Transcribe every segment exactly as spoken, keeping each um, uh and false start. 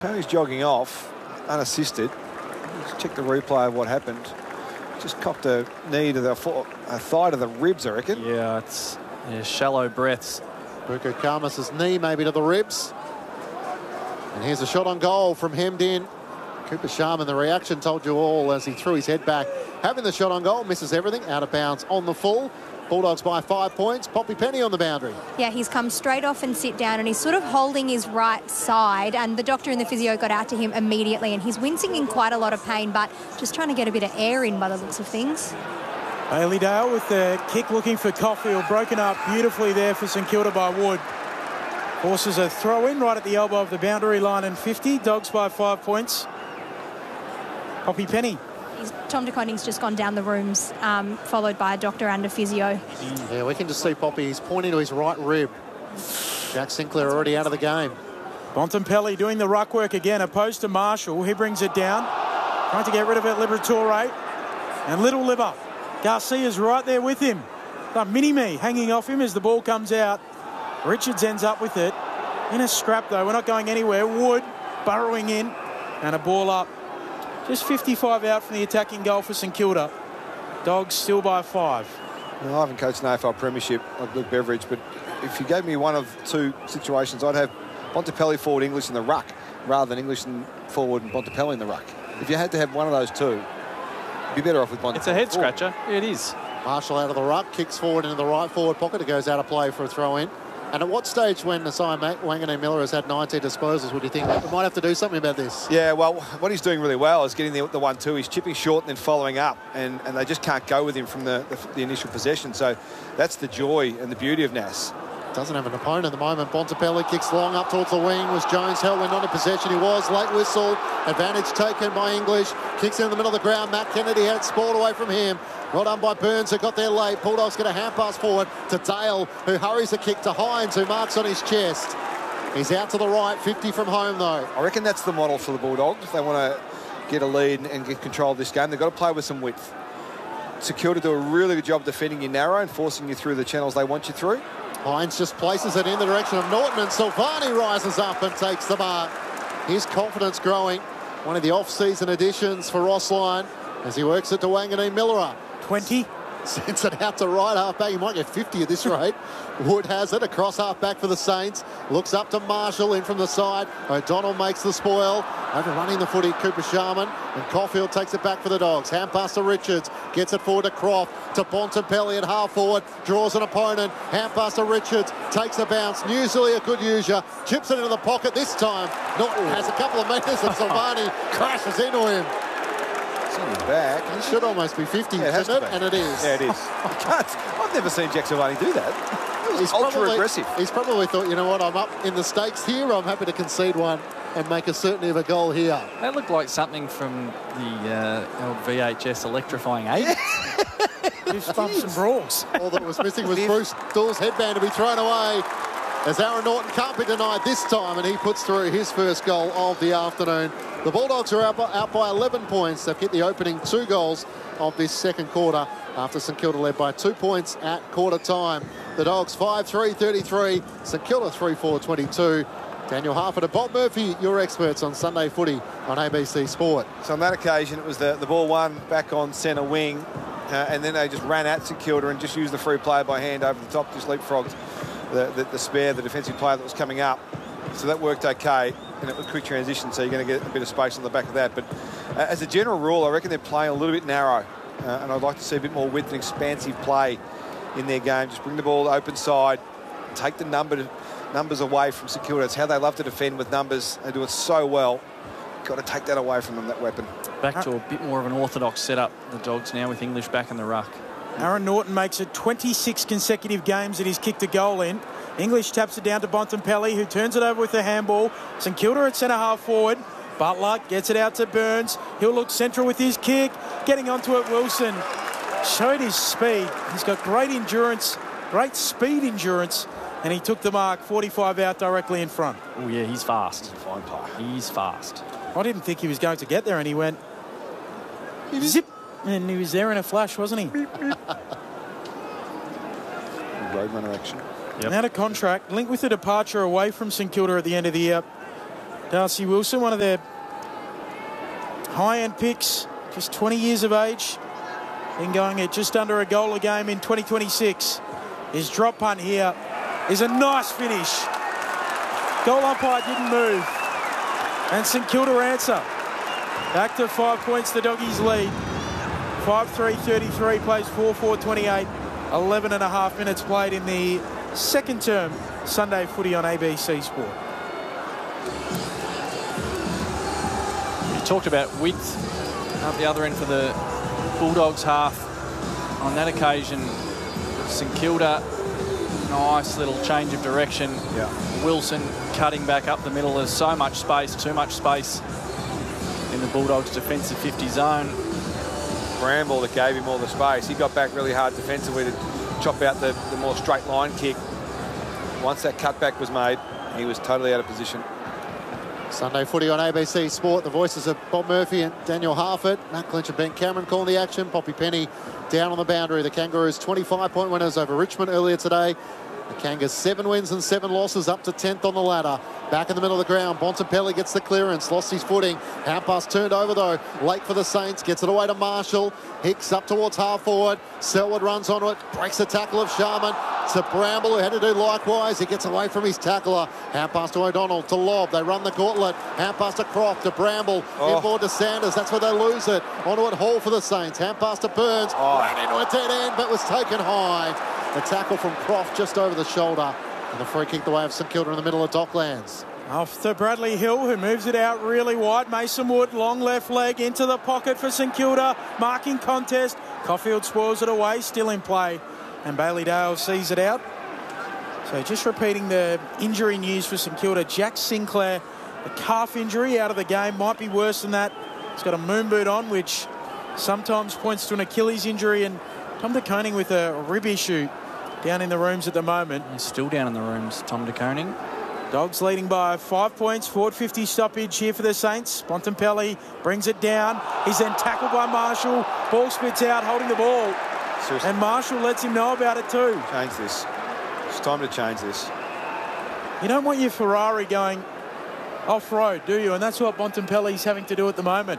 Penny's jogging off, unassisted. Let's check the replay of what happened. Just copped a knee to the fo a thigh to the ribs, I reckon. Yeah, it's yeah, shallow breaths. Buku Khamis' knee maybe to the ribs. And here's a shot on goal from hemmed in. Cooper Sharman, the reaction told you all as he threw his head back. Having the shot on goal, misses everything, out of bounds on the full. Bulldogs by five points. Poppy Penny on the boundary. Yeah, he's come straight off and sit down, and he's sort of holding his right side, and the doctor and the physio got out to him immediately, and he's wincing in quite a lot of pain, but just trying to get a bit of air in by the looks of things. Bailey Dale with the kick looking for Caulfield, broken up beautifully there for St Kilda by Wood. Forces a throw in right at the elbow of the boundary line and fifty. Dogs by five points. Poppy Penny. He's, Tom de Koning's just gone down the rooms, um, followed by a doctor and a physio. Yeah, we can just see Poppy. He's pointing to his right rib. Jack Sinclair already out of the game. Bontempelli doing the ruck work again, opposed to Marshall. He brings it down, trying to get rid of it, Liberatore. And Little Liver. Garcia's right there with him. But Mini-Me hanging off him as the ball comes out. Richards ends up with it. In a scrap, though. We're not going anywhere. Wood burrowing in. And a ball up. Just fifty-five out from the attacking goal for St Kilda. Dogs still by five. Well, I haven't coached an A F L premiership like Luke Beveridge, but if you gave me one of two situations, I'd have Bontempelli forward, English in the ruck, rather than English and forward and Bontempelli in the ruck. If you had to have one of those two, you'd be better off with Bontempelli. It's a head scratcher. It is. Marshall out of the ruck, kicks forward into the right forward pocket. It goes out of play for a throw-in. And at what stage, when Nasiah Wanganeen Miller has had nineteen disposals, would you think we might have to do something about this? Yeah, well, what he's doing really well is getting the, the one two. He's chipping short and then following up, and, and they just can't go with him from the, the, the initial possession. So that's the joy and the beauty of Nas. Doesn't have an opponent at the moment. Bontempelli kicks long up towards the wing. Was Jones held when not in possession? He was. Late whistle. Advantage taken by English. Kicks in the middle of the ground. Matt Kennedy had sport away from him. Well done by Burns, who got there late. Bulldogs get a hand pass forward to Dale, who hurries the kick to Hines, who marks on his chest. He's out to the right, fifty from home, though. I reckon that's the model for the Bulldogs. If they want to get a lead and get control of this game, they've got to play with some width. St Kilda do a really good job defending you narrow and forcing you through the channels they want you through. Hines just places it in the direction of Norton, and Silvani rises up and takes the mark. His confidence growing. One of the off-season additions for Rossline as he works it to Wanganeen Miller. twenty. Sends it out to right half-back. He might get fifty at this rate. Wood has it across half-back for the Saints. Looks up to Marshall in from the side. O'Donnell makes the spoil. Overrunning the footy, Cooper Sharman. And Caulfield takes it back for the Dogs. Hand pass to Richards. Gets it forward to Croft. To Bontempelli at half-forward. Draws an opponent. Hand pass to Richards. Takes a bounce. Newsley, a good user. Chips it into the pocket this time. Norton has a couple of metres and Silvani crashes into him. Back. It should almost be fifty, yeah, it shouldn't it? And it is. Yeah, it is. I've never seen Jack Silvani do that. It was He's ultra probably, aggressive. He's probably thought, you know what, I'm up in the stakes here. I'm happy to concede one and make a certainty of a goal here. That looked like something from the uh, old V H S electrifying eight. Bumps and brawls. All that was missing was Bruce Dawes' headband to be thrown away, as Aaron Norton can't be denied this time, and he puts through his first goal of the afternoon. The Bulldogs are out by, out by eleven points. They've hit the opening two goals of this second quarter after St Kilda led by two points at quarter time. The Dogs five three thirty-three, St Kilda three four twenty-two. Daniel Harford and Bob Murphy, your experts on Sunday footy on A B C Sport. So on that occasion, it was the, the ball one back on centre wing, uh, and then they just ran at St Kilda and just used the free play by hand over the top, just leapfrogged the, the, the spare, the defensive player that was coming up. So that worked okay, and it was quick transition, so you're going to get a bit of space on the back of that. But uh, as a general rule, I reckon they're playing a little bit narrow, uh, and I'd like to see a bit more width and expansive play in their game. Just bring the ball to open side, take the number numbers away from St Kilda. It's how they love to defend with numbers. They do it so well. Got to take that away from them, that weapon. Back to a bit more of an orthodox setup, the Dogs now with English back in the ruck. Aaron Norton makes it twenty-six consecutive games that he's kicked a goal in. English taps it down to Bontempelli, who turns it over with the handball. St Kilda at centre half forward. Butler gets it out to Burns. He'll look central with his kick. Getting onto it, Wilson showed his speed. He's got great endurance, great speed endurance, and he took the mark, forty-five out directly in front. Oh, yeah, he's fast. Fine play. He's fast. I didn't think he was going to get there, and he went zip, and he was there in a flash, wasn't he? Roadrunner action. Yep. Out of contract, linked with a departure away from St Kilda at the end of the year. Darcy Wilson, one of their high-end picks, just twenty years of age, been going at just under a goal a game in twenty twenty-six. His drop punt here is a nice finish. Goal umpire didn't move. And St Kilda answer. Back to five points, the Doggies lead. five three thirty-three, plays four four twenty-eight. eleven and a half minutes played in the second term Sunday footy on A B C Sport. You talked about width up the other end for the Bulldogs half. On that occasion, St Kilda, nice little change of direction. Yeah. Wilson cutting back up the middle. There's so much space, too much space in the Bulldogs' defensive fifty zone. Bramble that gave him all the space. He got back really hard defensively to chop out the, the more straight line kick. Once that cutback was made, he was totally out of position. Sunday footy on A B C Sport. The voices of Bob Murphy and Daniel Harford. Matt Clinch and Ben Cameron calling the action. Poppy Penny down on the boundary. The Kangaroos twenty-five point winners over Richmond earlier today. The Kangas seven wins and seven losses, up to tenth on the ladder. Back in the middle of the ground, Bontempelli gets the clearance, lost his footing. Hand pass turned over though, late for the Saints, gets it away to Marshall. Hicks up towards half forward. Selwood runs onto it, breaks the tackle of Sharman. To Bramble, who had to do likewise. He gets away from his tackler. Hand pass to O'Donnell, to Lobb. They run the gauntlet. Hand pass to Croft, to Bramble. Oh. Inboard to Sanders. That's where they lose it. Onto it, Hall for the Saints. Hand pass to Burns. Oh. Ran into a dead end, but was taken high. The tackle from Croft just over the shoulder. And the free kick the way of St Kilda in the middle of Docklands. Off to Bradley Hill, who moves it out really wide. Mason Wood, long left leg into the pocket for St Kilda. Marking contest. Caulfield spoils it away, still in play. And Bailey Dale sees it out. So just repeating the injury news for St Kilda. Jack Sinclair, a calf injury, out of the game. Might be worse than that. He's got a moon boot on, which sometimes points to an Achilles injury. And Tom De Koning with a rib issue down in the rooms at the moment. He's still down in the rooms, Tom De Koning. Dogs leading by five points. forward fifty stoppage here for the Saints. Bontempelli brings it down. He's then tackled by Marshall. Ball spits out, holding the ball. Seriously. And Marshall lets him know about it too. Change this. It's time to change this. You don't want your Ferrari going off-road, do you? And that's what Bontempelli's having to do at the moment.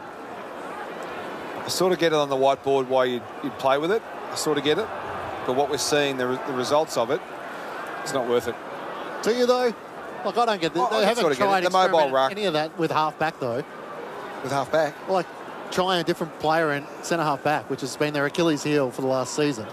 I sort of get it on the whiteboard why you'd, you'd play with it. I sort of get it. But what we're seeing, the, the results of it, it's not worth it. Do you though? Like, I don't get this. Oh, I They can haven't sort of get tried it. The mobile experiment ruck. any of that with half-back though. With half back. Like trying a different player in centre half back, which has been their Achilles heel for the last season.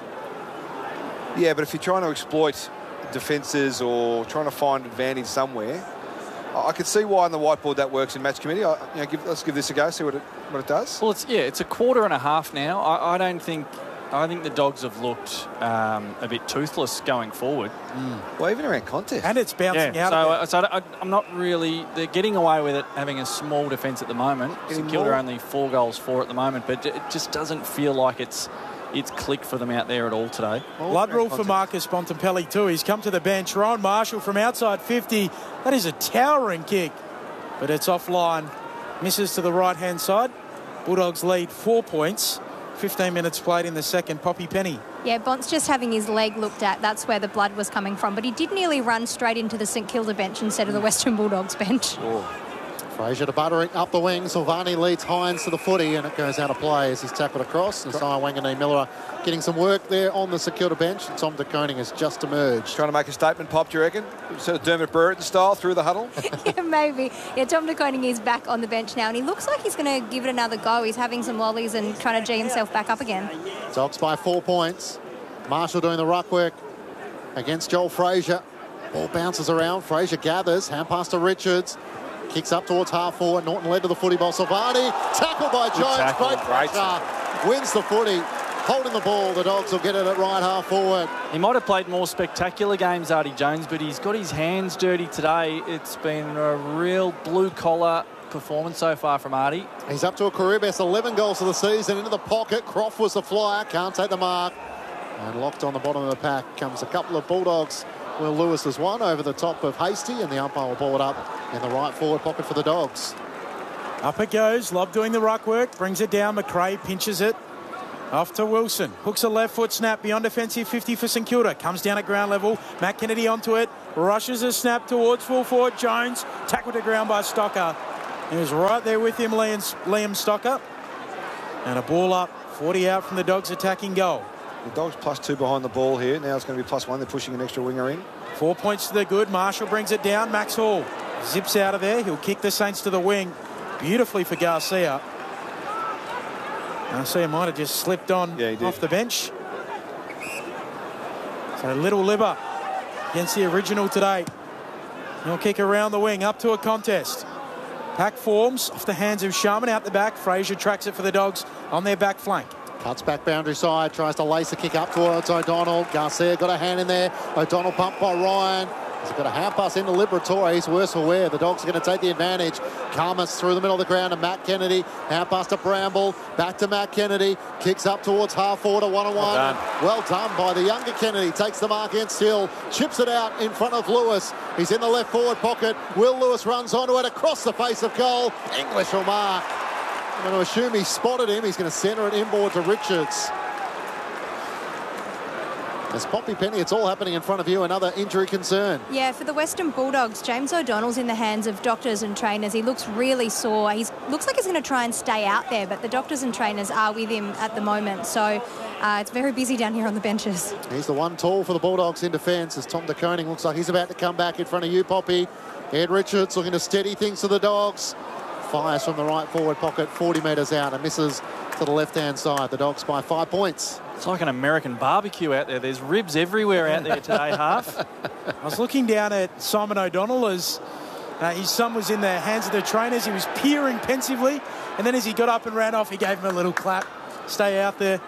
Yeah, but if you're trying to exploit defences or trying to find advantage somewhere, I could see why on the whiteboard that works in match committee. I, you know, give, let's give this a go, see what it what it does. Well, it's yeah, it's a quarter and a half now. I, I don't think. I think the Dogs have looked um, a bit toothless going forward. Mm. Well, even around contest. And it's bouncing Yeah, out. so, of uh, so I, I'm not really. They're getting away with it, having a small defence at the moment. St Kilda more? only four goals for at the moment, but it just doesn't feel like it's it's clicked for them out there at all today. Blood rule for Marcus Bontempelli too. He's come to the bench. Ryan Marshall from outside fifty. That is a towering kick, but it's offline. Misses to the right-hand side. Bulldogs lead four points. fifteen minutes played in the second. Poppy Penny. Yeah, Bont's just having his leg looked at. That's where the blood was coming from. But he did nearly run straight into the St Kilda bench instead of the Western Bulldogs bench. Oh. Fraser to Buttering up the wing. Silvani leads Hines to the footy and it goes out of play as he's tackled across. And Sia Wanganeen Miller getting some work there on the St Kilda bench. And Tom De Koning has just emerged. Trying to make a statement, Pop, do you reckon? Sort of Dermot Brereton style through the huddle? Yeah, maybe. Yeah, Tom De Koning is back on the bench now, and he looks like he's going to give it another go. He's having some lollies and trying to G himself back up again. Dogs by four points. Marshall doing the ruck work against Joel Fraser. Ball bounces around. Fraser gathers. Hand pass to Richards. Kicks up towards half forward. Norton led to the footy ball. Silvani tackled by Jones. tackle. Great Great. pressure. Wins the footy. Holding the ball. The Dogs will get it at right half forward. He might have played more spectacular games, Artie Jones, but he's got his hands dirty today. It's been a real blue-collar performance so far from Artie. He's up to a career best eleven goals of the season. Into the pocket. Croft was the flyer. Can't take the mark. And locked on the bottom of the pack comes a couple of Bulldogs. Will Lewis has won over the top of Hasty, and the umpire will ball it up in the right forward pocket for the Dogs. Up it goes. Lobb doing the ruck work. Brings it down. McRae pinches it. Off to Wilson. Hooks a left foot snap beyond defensive fifty for St Kilda. Comes down at ground level. Matt Kennedy onto it. Rushes a snap towards full forward. Jones tackled to ground by Stocker. He was right there with him, Liam, Liam Stocker. And a ball up. forty out from the Dogs attacking goal. The Dogs plus two behind the ball here. Now it's going to be plus one. They're pushing an extra winger in. Four points to the good. Marshall brings it down. Max Hall zips out of there. He'll kick the Saints to the wing. Beautifully for Garcia. Garcia might have just slipped on yeah, off the bench. So Little Libba against the original today. He'll kick around the wing up to a contest. Pack forms off the hands of Sharman out the back. Fraser tracks it for the Dogs on their back flank. Cuts back boundary side, tries to lace a kick up towards O'Donnell. Garcia got a hand in there. O'Donnell bumped by Ryan. He's got a hand pass into Liberatore. He's worse for wear. The Dogs are going to take the advantage. Karmas through the middle of the ground to Matt Kennedy. Hand pass to Bramble. Back to Matt Kennedy. Kicks up towards half forward, a one-on-one. Well done. Well done by the younger Kennedy. Takes the mark against Hill. Chips it out in front of Lewis. He's in the left forward pocket. Will Lewis runs onto it across the face of goal. English will mark. I'm going to assume he spotted him. He's going to centre it inboard to Richards. As Poppy Penny, it's all happening in front of you. Another injury concern. Yeah, for the Western Bulldogs, James O'Donnell's in the hands of doctors and trainers. He looks really sore. He looks like he's going to try and stay out there, but the doctors and trainers are with him at the moment. So uh, it's very busy down here on the benches. He's the one tall for the Bulldogs in defence as Tom De Koning looks like he's about to come back in front of you, Poppy. Ed Richards looking to steady things for the Dogs. Fires from the right forward pocket, forty metres out and misses to the left-hand side. The Dogs by five points. It's like an American barbecue out there. There's ribs everywhere out there today, Half. I was looking down at Simon O'Donnell as uh, his son was in the hands of the trainers. He was peering pensively, and then as he got up and ran off, he gave him a little clap. Stay out there.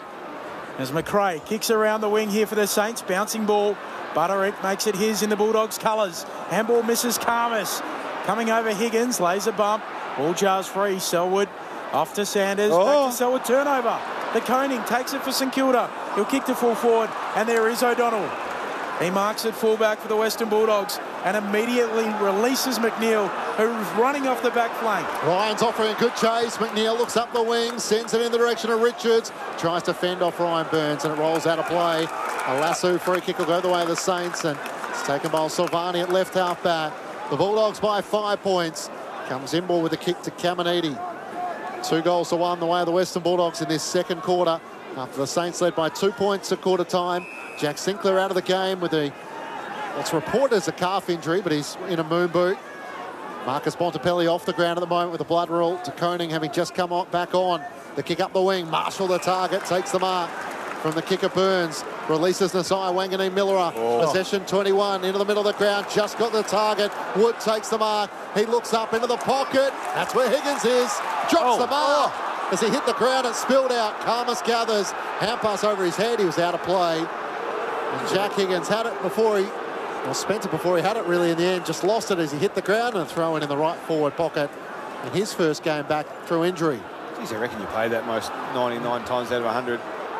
As McRae kicks around the wing here for the Saints. Bouncing ball. Butterick makes it his in the Bulldogs' colours. Handball misses Karmas. Coming over Higgins, lays a bump. Ball jars free. Selwood off to Sanders. Oh. Back to Selwood. Turnover. The Koning takes it for St Kilda. He'll kick to full forward, and there is O'Donnell. He marks at fullback for the Western Bulldogs and immediately releases McNeil, who's running off the back flank. Ryan's offering a good chase. McNeil looks up the wing, sends it in the direction of Richards, tries to fend off Ryan Burns, and it rolls out of play. A lasso free kick will go the way of the Saints, and it's taken by Silvani at left half back. The Bulldogs by five points. Comes in ball with a kick to Caminiti. Two goals to one the way of the Western Bulldogs in this second quarter. After the Saints led by two points at quarter time. Jack Sinclair out of the game with a, what's reported as a calf injury, but he's in a moon boot. Marcus Bontempelli off the ground at the moment with a blood rule. De Koning having just come on, back on. The kick up the wing. Marshall the target, takes the mark from the kicker Burns. Releases Nasai Wanganeen Millera. Oh. Possession twenty-one into the middle of the ground. Just got the target. Wood takes the mark. He looks up into the pocket. That's where Higgins is. Drops oh. the mark. Oh. As he hit the ground, it spilled out. Karmas gathers. Hand pass over his head. He was out of play. And Jack Higgins had it before he, well, Spencer before he had it really in the end. Just lost it as he hit the ground and throw in in the right forward pocket. In his first game back through injury. Geez, I reckon you pay that most ninety-nine times out of one hundred.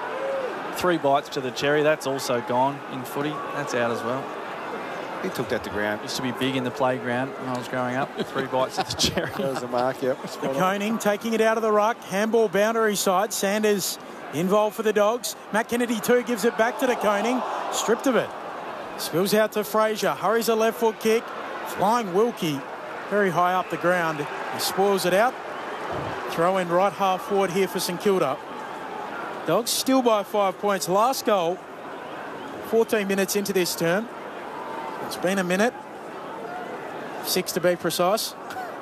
Three bites to the cherry. That's also gone in footy. That's out as well. He took that to ground. Used to be big in the playground when I was growing up. Three bites to the cherry. That was a mark, yep. The Koning taking it out of the ruck. Handball boundary side. Sanders involved for the Dogs. Matt Kennedy too gives it back to the Koning. Stripped of it. Spills out to Fraser. Hurries a left foot kick. Flying Wilkie very high up the ground. He spoils it out. Throw in right half forward here for St Kilda. Dogs still by five points. Last goal, fourteen minutes into this term. It's been a minute. Six to be precise.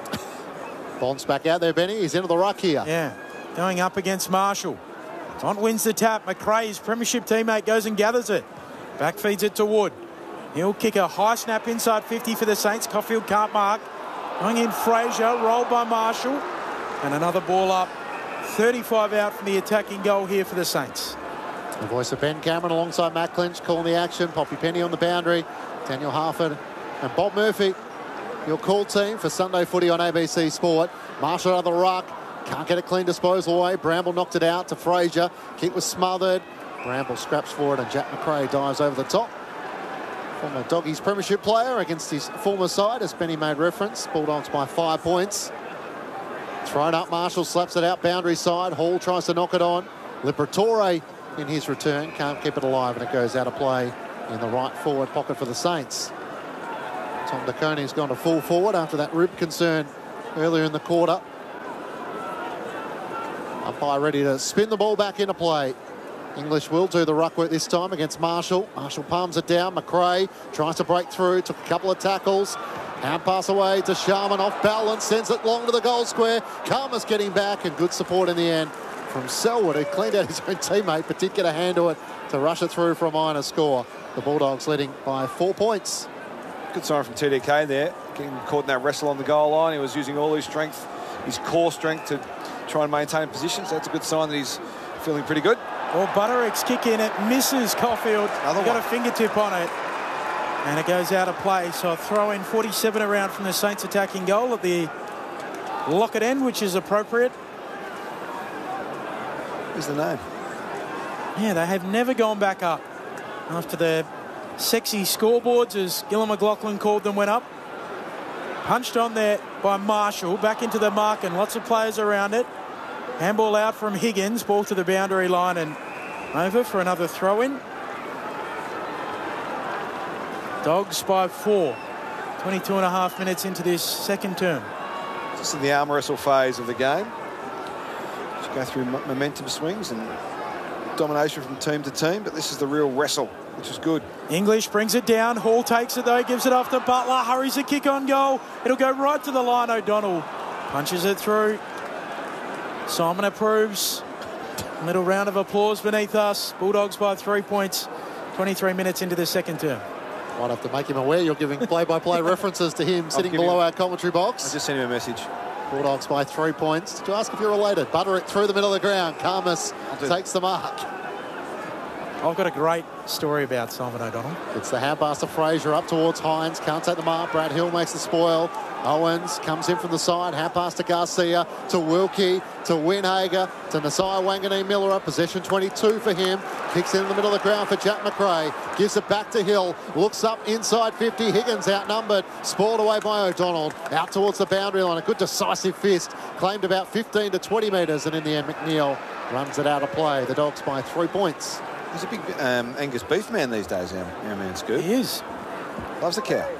Bond's back out there, Benny. He's into the ruck here. Yeah, going up against Marshall. Tont wins the tap. McRae, his premiership teammate, goes and gathers it. Back feeds it to Wood. He'll kick a high snap inside fifty for the Saints. Caulfield can't mark. Going in Fraser, rolled by Marshall. And another ball up. thirty-five out from the attacking goal here for the Saints. The voice of Ben Cameron alongside Matt Clinch calling the action. Poppy Penny on the boundary. Daniel Harford and Bob Murphy, your call team for Sunday footy on A B C Sport. Marshall out of the ruck. Can't get a clean disposal away. Bramble knocked it out to Fraser. Kick was smothered. Bramble scraps forward and Jack McRae dives over the top. Former Doggies premiership player against his former side, as Benny made reference. Bulldogs by five points. Thrown up, Marshall slaps it out, boundary side. Hall tries to knock it on. Liberatore in his return can't keep it alive, and it goes out of play in the right forward pocket for the Saints. Tom De Koning has gone to full forward after that rib concern earlier in the quarter. Umpire ready to spin the ball back into play. English will do the ruck work this time against Marshall. Marshall palms it down. McRae tries to break through, took a couple of tackles. Hand pass away to Sharman, off balance, sends it long to the goal square. Karmas getting back, and good support in the end from Selwood, who cleaned out his own teammate, but did get a hand to it to rush it through for a minor score. The Bulldogs leading by four points. Good sign from T D K there, getting caught in that wrestle on the goal line. He was using all his strength, his core strength, to try and maintain position, so that's a good sign that he's feeling pretty good. Well, Butterick's kick in, it misses Caulfield. Another got one. a fingertip on it, and it goes out of play. So a throw in, forty-seven around from the Saints attacking goal at the Lockett end, which is appropriate. Here's the name. Yeah, they have never gone back up after the sexy scoreboards, as Gillon McLaughlin called them, went up. Punched on there by Marshall, back into the mark, and lots of players around it. Handball out from Higgins, ball to the boundary line and over for another throw-in. Dogs by four. twenty-two and a half minutes into this second term. Just in the arm wrestle phase of the game. Just go through momentum swings and domination from team to team, but this is the real wrestle, which is good. English brings it down. Hall takes it though, gives it off to Butler, hurries a kick on goal. It'll go right to the line. O'Donnell punches it through. Simon approves. Little round of applause beneath us. Bulldogs by three points. twenty-three minutes into the second term. Might have to make him aware you're giving play-by-play references to him sitting below him, our commentary box. I just sent him a message. Bulldogs by three points. Did you ask if you're related? Butterick through the middle of the ground. Karmas takes the mark. I've got a great story about Simon O'Donnell. It's the hand pass to Fraser up towards Hines. Can't take the mark. Brad Hill makes the spoil. Owens comes in from the side. Hand pass to Garcia, to Wilkie, to Winhager, to Nasiah Wanganeen-Miller. Possession twenty-two for him. Kicks in the middle of the ground for Jack McRae. Gives it back to Hill. Looks up inside fifty. Higgins outnumbered. Spoiled away by O'Donnell. Out towards the boundary line. A good decisive fist. Claimed about fifteen to twenty metres. And in the end, McNeil runs it out of play. The Dogs by three points. He's a big um, Angus beef man these days, our, our man Scoop. He is. Loves a cow.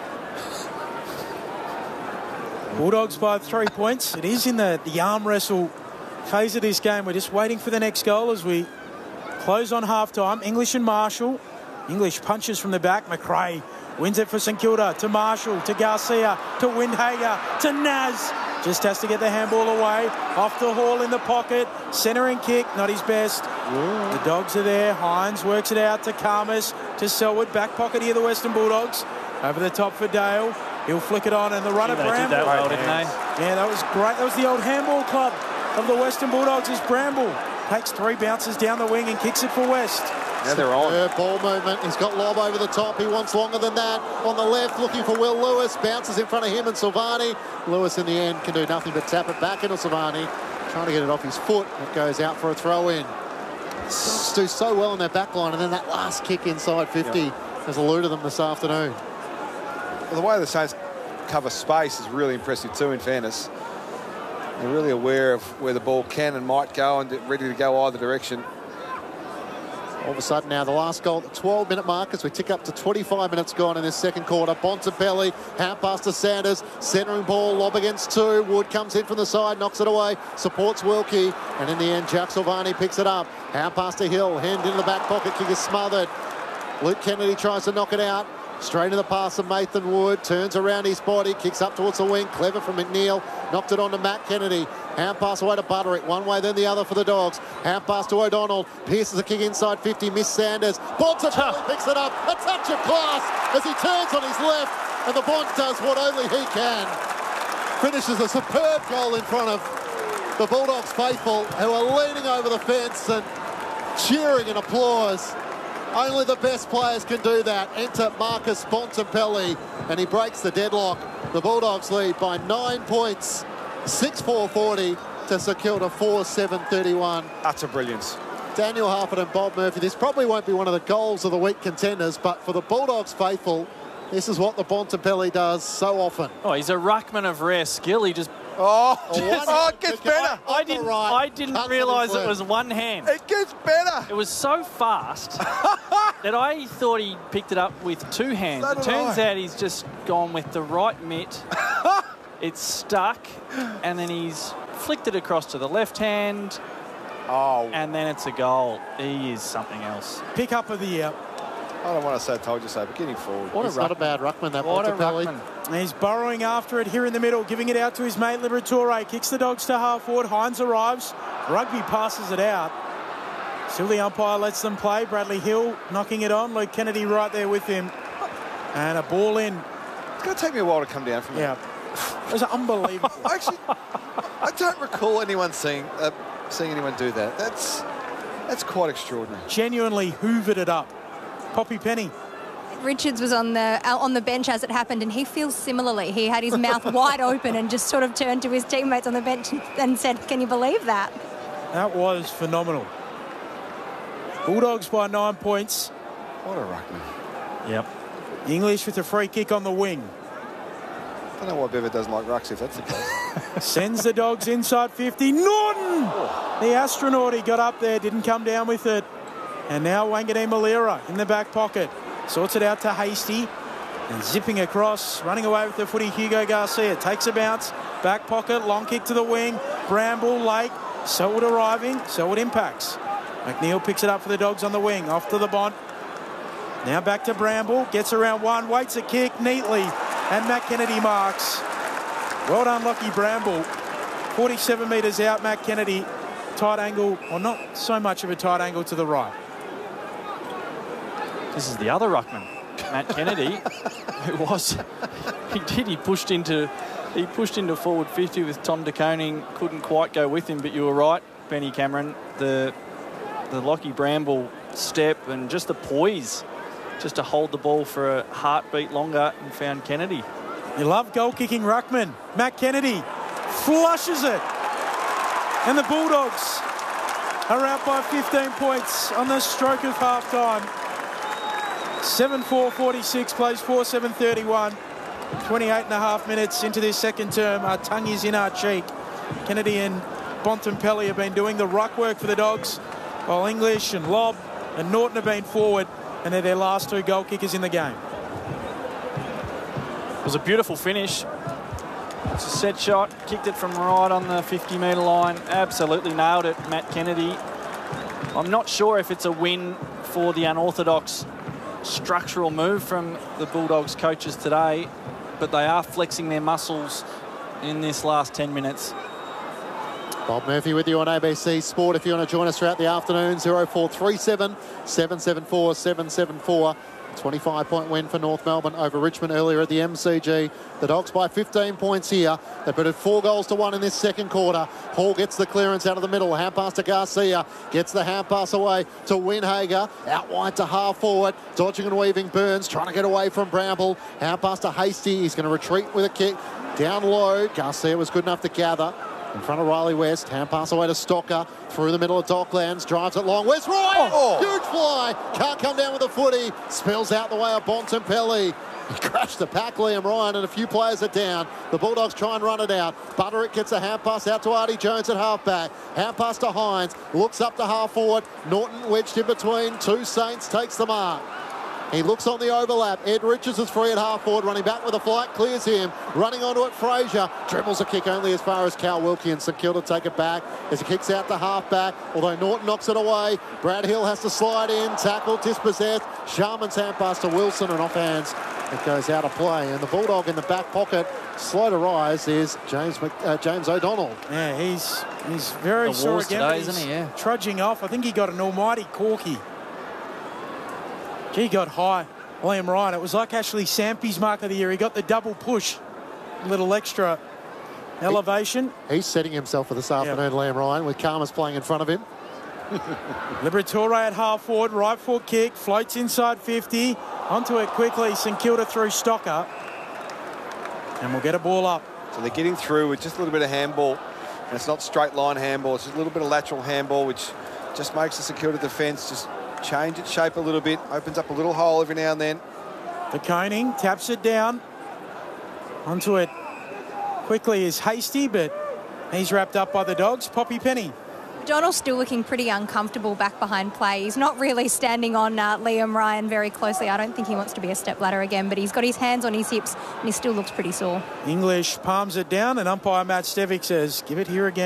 Bulldogs by three points. It is in the, the arm wrestle phase of this game. We're just waiting for the next goal as we close on half-time. English and Marshall. English punches from the back. McRae wins it for St Kilda. To Marshall, to Garcia, to Windhager, to Naz. Just has to get the handball away. Off the Hall in the pocket. Centering kick, not his best. Yeah. The Dogs are there. Hines works it out to Karmas, to Selwood. Back pocket here, the Western Bulldogs. Over the top for Dale. He'll flick it on, and the run of Bramble. They did that well, didn't they? Yeah, that was great. That was the old handball club of the Western Bulldogs. Is Bramble takes three bounces down the wing and kicks it for West. Now they're on. Yeah, ball movement. He's got lob over the top. He wants longer than that. On the left, looking for Will Lewis. Bounces in front of him and Silvani. Lewis, in the end, can do nothing but tap it back into Silvani. Trying to get it off his foot. It goes out for a throw-in. Dogs do so well in their back line, and then that last kick inside fifty yep. has eluded them this afternoon. Well, the way the Saints cover space is really impressive too, in fairness. They're really aware of where the ball can and might go and ready to go either direction. All of a sudden now the last goal at the twelve minute mark as we tick up to twenty-five minutes gone in this second quarter. Bontempelli, hand pass to Sanders, centering ball, lob against two. Wood comes in from the side, knocks it away, supports Wilkie, and in the end Jack Silvani picks it up. Hand pass to Hill, hand into the back pocket, kick is smothered. Luke Kennedy tries to knock it out. Straight to the pass of Nathan Wood, turns around his body, kicks up towards the wing. Clever from McNeil, knocked it on to Matt Kennedy. Hand pass away to Butterick, one way then the other for the Dogs. Hand pass to O'Donnell, pierces the kick inside fifty, miss Sanders. Bontempelli picks it up, a touch of class as he turns on his left, and the Bont does what only he can. Finishes a superb goal in front of the Bulldogs faithful, who are leaning over the fence and cheering in applause. Only the best players can do that. Enter Marcus Bontempelli, and he breaks the deadlock. The Bulldogs lead by nine points, six four forty to St Kilda four seven thirty-one. Utter brilliance. Daniel Harford and Bob Murphy. This probably won't be one of the goals of the week contenders, but for the Bulldogs faithful, this is what the Bontempelli does so often. Oh, he's a ruckman of rare skill. He just Oh, Oh, one oh, hand it gets took better. on I the didn't, right, I didn't cut realise on it his was one hand. It gets better. It was so fast that I thought he picked it up with two hands. So It did turns I. out he's just gone with the right mitt. It's stuck, and then he's flicked it across to the left hand, Oh, and then it's a goal. He is something else. Pick up of the year. I don't want to say I told you so, but getting forward. What a It's not a ruckman. bad ruckman, that What a Montepelli. ruckman. He's burrowing after it here in the middle, giving it out to his mate Liberatore. Kicks the Dogs to half forward. Hines arrives. Rugby passes it out. Still the umpire lets them play. Bradley Hill knocking it on. Luke Kennedy right there with him. And a ball in. It's going to take me a while to come down from Yeah. It was unbelievable. that. Actually, I don't recall anyone seeing uh, seeing anyone do that. That's that's quite extraordinary. Genuinely hoovered it up. Poppy Penny. Richards was on the uh, on the bench as it happened, and he feels similarly. He had his mouth wide open and just sort of turned to his teammates on the bench and said, "Can you believe that?" That was phenomenal. Bulldogs by nine points. What a ruckman. Yep. English with a free kick on the wing. I don't know why Bevan doesn't like rucks if that's the case. Sends the Dogs inside fifty. Norton! The astronaut, he got up there, didn't come down with it. And now Wanganeen Malira in the back pocket. Sorts it out to Hasty. And zipping across, running away with the footy, Hugo Garcia. Takes a bounce, back pocket, long kick to the wing. Bramble, Lake, Selwood arriving, Selwood impacts. McNeil picks it up for the Dogs on the wing, off to the Bont. Now back to Bramble, gets around one, waits a kick neatly. And Matt Kennedy marks. Well done, Lockie Bramble. forty-seven metres out, Matt Kennedy. Tight angle, or not so much of a tight angle to the right. This is the other ruckman, Matt Kennedy, who was, he did, he pushed into, he pushed into forward fifty with Tom De Koning, couldn't quite go with him, but you were right, Benny Cameron, the, the Lockie Bramble step and just the poise, just to hold the ball for a heartbeat longer and found Kennedy. You love goal-kicking ruckman. Matt Kennedy flushes it. And the Bulldogs are out by fifteen points on the stroke of half-time. seven four forty-six plays four seven thirty-one. twenty-eight and a half minutes into this second term. Our tongue is in our cheek. Kennedy and Bontempelli have been doing the ruck work for the Dogs, while English and Lobb and Norton have been forward, and they're their last two goal kickers in the game. It was a beautiful finish. It's a set shot, kicked it from right on the fifty metre line. Absolutely nailed it, Matt Kennedy. I'm not sure if it's a win for the unorthodox structural move from the Bulldogs coaches today, but they are flexing their muscles in this last ten minutes. Bob Murphy with you on A B C Sport. If you want to join us throughout the afternoon, zero four three seven, seven seven four, seven seven four. twenty-five point win for North Melbourne over Richmond earlier at the M C G. The Dogs by fifteen points here. They put it four goals to one in this second quarter. Hall gets the clearance out of the middle. Hand pass to Garcia. Gets the hand pass away to Winhager. Out wide to half forward. Dodging and weaving Burns. Trying to get away from Bramble. Hand pass to Hasty. He's going to retreat with a kick. Down low. Garcia was good enough to gather. In front of Riley West. Hand pass away to Stocker. Through the middle of Docklands. Drives it long. West right. Oh. Huge fly. Can't come down with the footy. Spills out the way of Bontempelli. He crashed the pack, Liam Ryan, and a few players are down. The Bulldogs try and run it out. Butterick gets a hand pass out to Artie Jones at halfback. Hand pass to Hines. Looks up to half forward. Norton wedged in between. Two Saints takes the mark. He looks on the overlap. Ed Richards is free at half forward, running back with a flight, clears him. Running onto it, Fraser. Dribbles a kick only as far as Cal Wilkie, and St Kilda take it back as he kicks out to half back. Although Norton knocks it away. Brad Hill has to slide in. Tackle, dispossessed. Sharman's hand pass to Wilson, and off hands. It goes out of play. And the Bulldog in the back pocket, slow to rise, is James Mc, uh, James O'Donnell. Yeah, he's he's very The sore wars again, today, but he's isn't he? Yeah. trudging off. I think he got an almighty corky. He got high, Liam Ryan. It was like Ashley Sampy's mark of the year. He got the double push, a little extra elevation. He's setting himself for this afternoon, Liam Ryan, with Karmas playing in front of him. Liberatore at half forward, right foot kick, floats inside fifty. Onto it quickly, St Kilda through Stocker. And we'll get a ball up. So they're getting through with just a little bit of handball. And it's not straight line handball. It's just a little bit of lateral handball, which just makes the St Kilda defence just change its shape a little bit. Opens up a little hole every now and then. De Koning taps it down. Onto it. quickly is Hasty, but he's wrapped up by the dogs. Poppy Penny. Donald's still looking pretty uncomfortable back behind play. He's not really standing on uh, Liam Ryan very closely. I don't think he wants to be a stepladder again, but he's got his hands on his hips and he still looks pretty sore. English palms it down, and umpire Matt Stevick says, give it here again.